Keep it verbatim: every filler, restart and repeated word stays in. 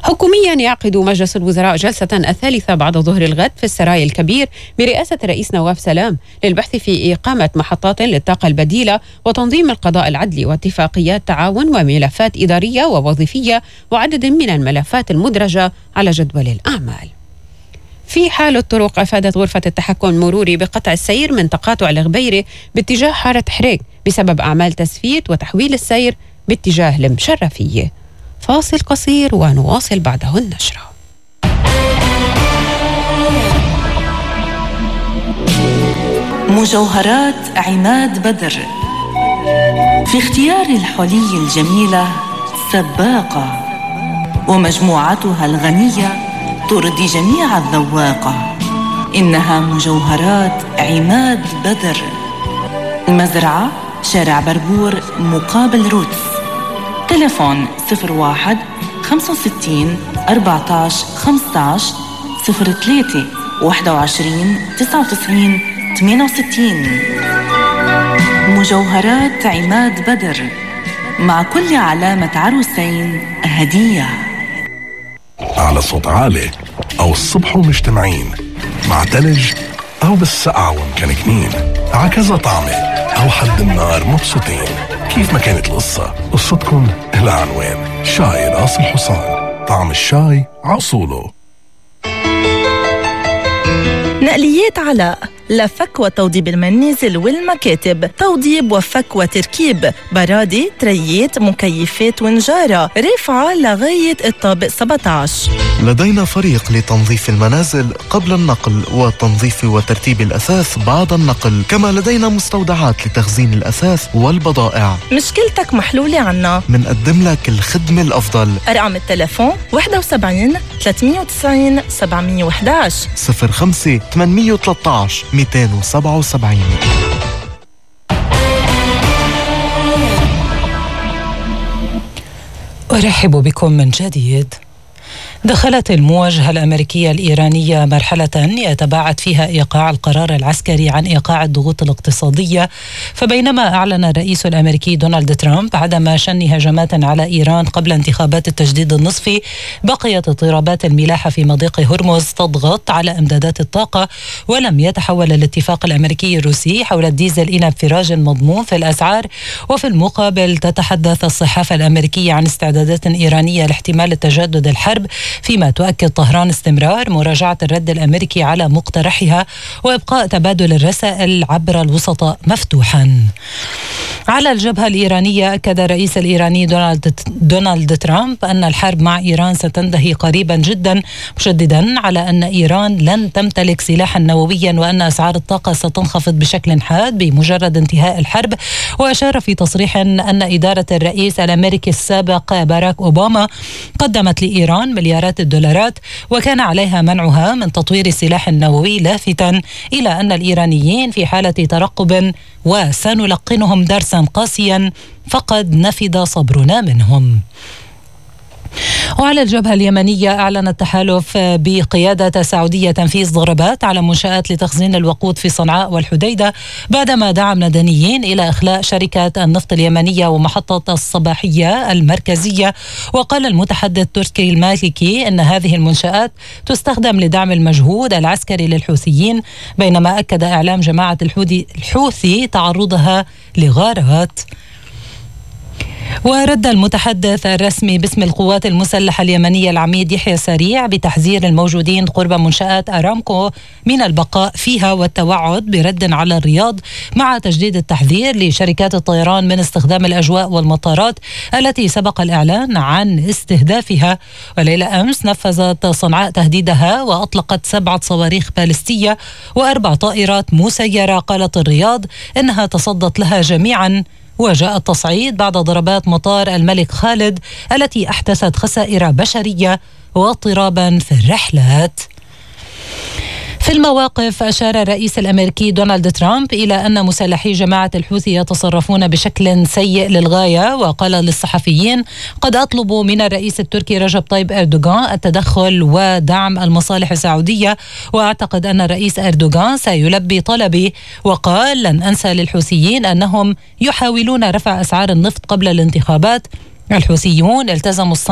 حكوميا يعقد مجلس الوزراء جلسة الثالثة بعد ظهر الغد في السراي الكبير برئاسة الرئيس نواف سلام للبحث في إقامة محطات للطاقة البديلة وتنظيم القضاء العدلي واتفاقيات تعاون وملفات إدارية ووظيفية وعدد من الملفات المدرجة على جدول الأعمال. في حال الطرق، أفادت غرفة التحكم المروري بقطع السير من تقاطع الغبيرة باتجاه حارة حريق بسبب أعمال تسفيت وتحويل السير باتجاه المشرفية. فاصل قصير ونواصل بعده النشرة. مجوهرات عماد بدر في اختيار الحلي الجميلة سباقة، ومجموعتها الغنية ترضي جميع الذواقة. إنها مجوهرات عماد بدر، المزرعة شارع بربور مقابل روتس. تليفون صفر واحد خمسة وستين أربعة عشر خمسة عشر صفر ثلاثة واحد وعشرين تسعة وتسعين ثمانية وستين. مجوهرات عماد بدر، مع كل علامة عروسين هدية. على صوت عالي أو الصبح ومجتمعين، مع تلج أو بالسقعة ومكنكنين، عكذا طعمة أو حد النار مبسوطين. كيف ما كانت القصة، قصتكم لها عنوان. شاي راس الحصان، طعم الشاي عصوله. نقليات علاء، لفك وتوضيب المنازل والمكاتب، توضيب وفك وتركيب، برادي، تريات، مكيفات ونجارة، رفعة لغاية الطابق سبعة عشر. لدينا فريق لتنظيف المنازل قبل النقل وتنظيف وترتيب الأثاث بعد النقل، كما لدينا مستودعات لتخزين الأثاث والبضائع. مشكلتك محلولة عنا، منقدم لك الخدمة الأفضل. أرقام التلفون واحد وسبعين ثلاثمية وتسعين سبعمية وإحدى عشر صفر خمسة ثمانمية وثلاثة عشر مئتين وسبعة وسبعين. أرحب بكم من جديد. دخلت المواجهة الأمريكية الإيرانية مرحلة يتباعد فيها إيقاع القرار العسكري عن إيقاع الضغوط الاقتصادية، فبينما أعلن الرئيس الأمريكي دونالد ترامب عدم شن هجمات على إيران قبل انتخابات التجديد النصفي، بقيت اضطرابات الملاحة في مضيق هرمز تضغط على إمدادات الطاقة، ولم يتحول الاتفاق الأمريكي الروسي حول الديزل إلى انفراج مضمون في الأسعار. وفي المقابل تتحدث الصحافة الأمريكية عن استعدادات إيرانية لاحتمال تجدد الحرب، فيما تؤكد طهران استمرار مراجعة الرد الأمريكي على مقترحها وإبقاء تبادل الرسائل عبر الوسطاء مفتوحا. على الجبهة الإيرانية، أكد الرئيس الإيراني دونالد, دونالد ترامب أن الحرب مع إيران ستنتهي قريبا جدا، مشددا على أن إيران لن تمتلك سلاحا نوويا وأن أسعار الطاقة ستنخفض بشكل حاد بمجرد انتهاء الحرب. وأشار في تصريح أن إدارة الرئيس الأمريكي السابق باراك أوباما قدمت لإيران مليارات الدولارات وكان عليها منعها من تطوير السلاح النووي، لافتا إلى أن الإيرانيين في حالة ترقب وسنلقنهم درسا قاسيا فقد نفد صبرنا منهم. وعلى الجبهة اليمنية، أعلن التحالف بقيادة السعودية تنفيذ ضربات على منشآت لتخزين الوقود في صنعاء والحديدة بعدما دعا مدنيين إلى إخلاء شركة النفط اليمنية ومحطة الصباحية المركزية. وقال المتحدث التركي المالكي أن هذه المنشآت تستخدم لدعم المجهود العسكري للحوثيين، بينما أكد إعلام جماعة الحوثي تعرضها لغارات. ورد المتحدث الرسمي باسم القوات المسلحة اليمنية العميد يحيى سريع بتحذير الموجودين قرب منشآت أرامكو من البقاء فيها والتوعد برد على الرياض، مع تجديد التحذير لشركات الطيران من استخدام الأجواء والمطارات التي سبق الإعلان عن استهدافها. وليلة أمس نفذت صنعاء تهديدها وأطلقت سبعة صواريخ باليستية وأربع طائرات مسيرة، قالت الرياض إنها تصدت لها جميعا. وجاء التصعيد بعد ضربات مطار الملك خالد التي أحدثت خسائر بشرية واضطرابا في الرحلات. في المواقف، أشار الرئيس الأمريكي دونالد ترامب إلى أن مسلحي جماعة الحوثي يتصرفون بشكل سيء للغاية، وقال للصحفيين: قد أطلب من الرئيس التركي رجب طيب أردوغان التدخل ودعم المصالح السعودية، وأعتقد أن الرئيس أردوغان سيلبي طلبي. وقال: لن أنسى للحوثيين أنهم يحاولون رفع أسعار النفط قبل الانتخابات. الحوثيون التزموا